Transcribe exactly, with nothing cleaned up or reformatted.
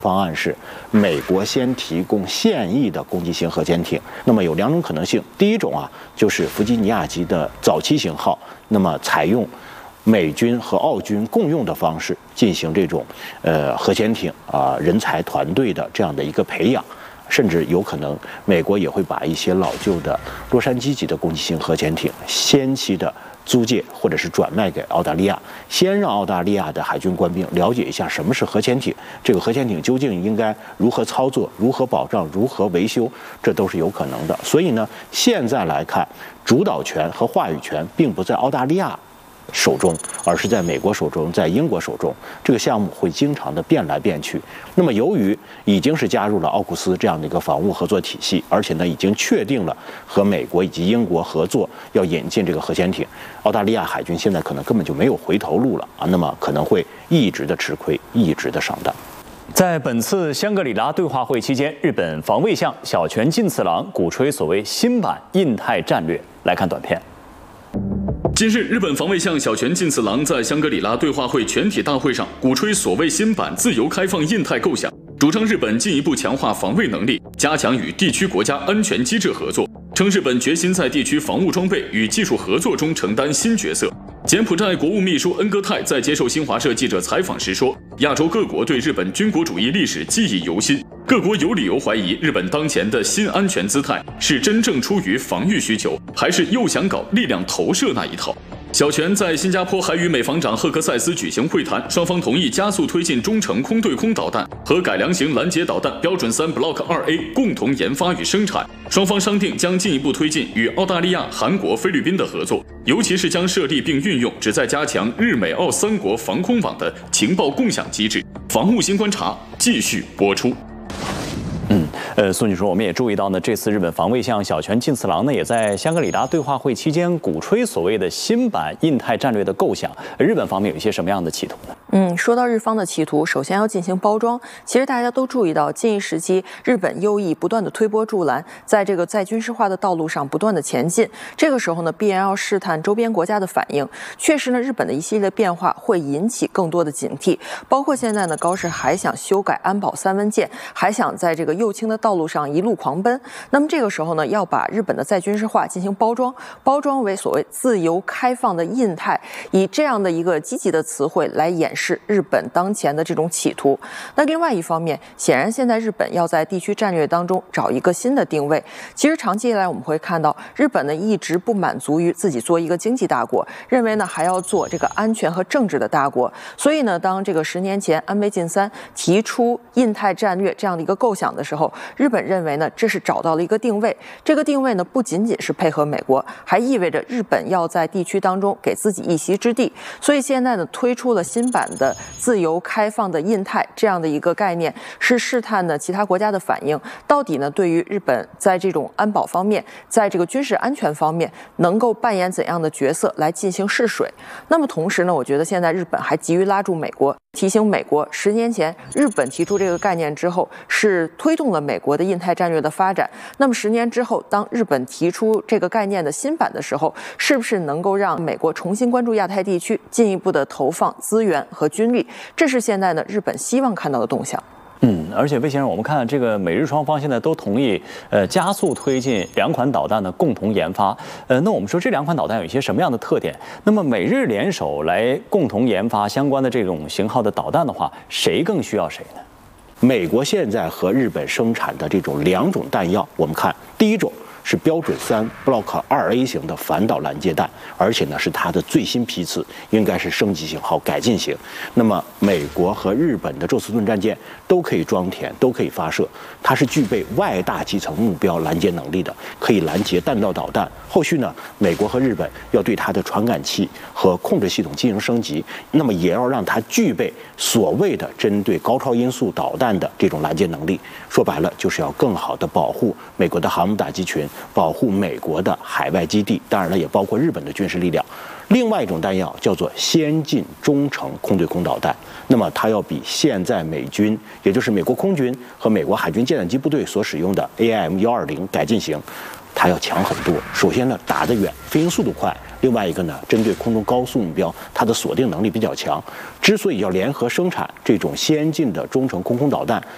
方案是美国先提供现役的攻击型核潜艇，那么有两种可能性。第一种啊，就是弗吉尼亚级的早期型号，那么采用美军和澳军共用的方式进行这种呃核潜艇啊、呃、人才团队的这样的一个培养，甚至有可能美国也会把一些老旧的洛杉矶级的攻击型核潜艇先期的租借或者是转卖给澳大利亚，先让澳大利亚的海军官兵了解一下什么是核潜艇，这个核潜艇究竟应该如何操作、如何保障、如何维修，这都是有可能的。所以呢，现在来看，主导权和话语权并不在澳大利亚手中，而是在美国手中，在英国手中。这个项目会经常的变来变去。那么，由于已经是加入了奥库斯这样的一个防务合作体系，而且呢，已经确定了和美国以及英国合作要引进这个核潜艇，澳大利亚海军现在可能根本就没有回头路了啊！那么可能会一直的吃亏，一直的上当。 在本次香格里拉对话会期间，日本防卫相小泉进次郎鼓吹所谓新版印太战略。来看短片。 近日，日本防卫相小泉进次郎在香格里拉对话会全体大会上鼓吹所谓新版自由开放印太构想，主张日本进一步强化防卫能力，加强与地区国家安全机制合作，称日本决心在地区防务装备与技术合作中承担新角色。柬埔寨国务秘书恩戈泰在接受新华社记者采访时说，亚洲各国对日本军国主义历史记忆犹新，各国有理由怀疑日本当前的新安全姿态是真正出于防御需求，还是又想搞力量投射那一套。小泉在新加坡还与美防长赫克塞斯举行会谈，双方同意加速推进中程空对空导弹和改良型拦截导弹标准三 Block 二 A 共同研发与生产。双方商定将进一步推进与澳大利亚、韩国、菲律宾的合作，尤其是将设立并运用旨在加强日美澳三国防空网的情报共享机制。防务新观察继续播出。 嗯，呃，宋女士，我们也注意到呢，这次日本防卫相小泉进次郎呢，也在香格里拉对话会期间鼓吹所谓的新版印太战略的构想。日本方面有一些什么样的企图呢？ 嗯，说到日方的企图，首先要进行包装。其实大家都注意到，近一时期日本右翼不断的推波助澜，在这个再军事化的道路上不断的前进。这个时候呢，必然要试探周边国家的反应。确实呢，日本的一系列变化会引起更多的警惕，包括现在呢，高市还想修改安保三文件，还想在这个右倾的道路上一路狂奔。那么这个时候呢，要把日本的再军事化进行包装，包装为所谓自由开放的印太，以这样的一个积极的词汇来掩饰日本当前的这种企图。那另外一方面，显然现在日本要在地区战略当中找一个新的定位。其实长期以来我们会看到，日本呢一直不满足于自己做一个经济大国，认为呢还要做这个安全和政治的大国。所以呢，当这个十年前安倍晋三提出印太战略这样的一个构想的时候，日本认为呢这是找到了一个定位。这个定位呢不仅仅是配合美国，还意味着日本要在地区当中给自己一席之地。所以现在呢推出了新版的自由开放的印太这样的一个概念，是试探呢其他国家的反应，到底呢对于日本在这种安保方面，在这个军事安全方面能够扮演怎样的角色来进行试水。那么同时呢，我觉得现在日本还急于拉住美国，提醒美国，十年前日本提出这个概念之后，是推动了美国的印太战略的发展。那么十年之后，当日本提出这个概念的新版的时候，是不是能够让美国重新关注亚太地区，进一步的投放资源和军力？这是现在呢日本希望看到的动向。 嗯，而且魏先生，我们看这个美日双方现在都同意，呃，加速推进两款导弹的共同研发。呃，那我们说这两款导弹有一些什么样的特点？那么美日联手来共同研发相关的这种型号的导弹的话，谁更需要谁呢？ 美国现在和日本生产的这种两种弹药，我们看第一种是标准三 Block 二 A 型的反导拦截弹，而且呢是它的最新批次，应该是升级型号改进型。那么美国和日本的宙斯盾战舰都可以装填，都可以发射，它是具备外大气层目标拦截能力的，可以拦截弹道导弹。后续呢，美国和日本要对它的传感器和控制系统进行升级，那么也要让它具备所谓的针对高超音速导弹的这种拦截能力。说白了，就是要更好的保护美国的航母打击群，保护美国的海外基地，当然了，也包括日本的军事力量。另外一种弹药叫做先进中程空对空导弹，那么它要比现在美军，也就是美国空军和美国海军舰载机部队所使用的 A I M 一二零改进型，它要强很多。首先呢，打得远，飞行速度快；另外一个呢，针对空中高速目标，它的锁定能力比较强。之所以要联合生产这种先进的中程空空导弹，